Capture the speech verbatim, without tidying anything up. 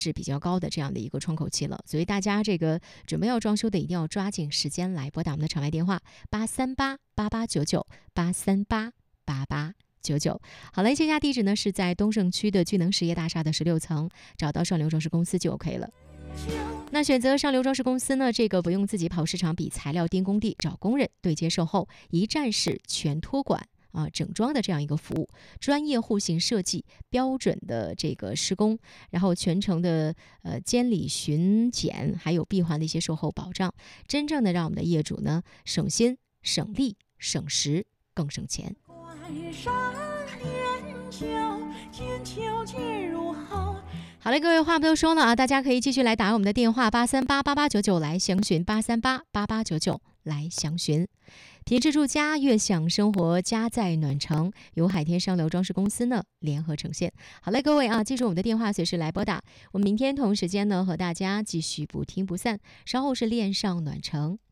是比较高的这样的一个窗口期了，所以大家这个准备要装修的一定要抓紧时间来拨打我们的场外电话八三八八八九九八三八八八九九。好嘞，线下地址呢是在东胜区的聚能实业大厦的十六层，找到上流装饰公司就 OK 了。那选择上流装饰公司呢，这个不用自己跑市场比材料、盯工地、找工人、对接售后，一站式全托管。啊，整装的这样一个服务，专业户型设计，标准的这个施工，然后全程的呃监理巡检，还有闭环的一些售后保障，真正的让我们的业主呢省心、省力、省时，更省钱。好嘞，各位话不多说了啊，大家可以继续来打我们的电话八三八八八九九来详询，八三八八八九九来详询。品质住家，悦享生活，家在暖城，由海天上流装饰公司呢联合呈现。好嘞，各位啊，记住我们的电话，随时来拨打。我们明天同时间呢和大家继续不听不散。稍后是恋上暖城。